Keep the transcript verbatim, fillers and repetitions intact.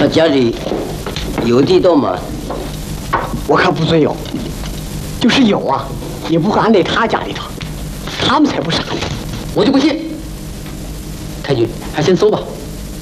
他家里有地洞吗？ 我可不准有，就是有啊，也不会安在他家里头，他们才不傻呢。 我就不信。太君，还先走吧。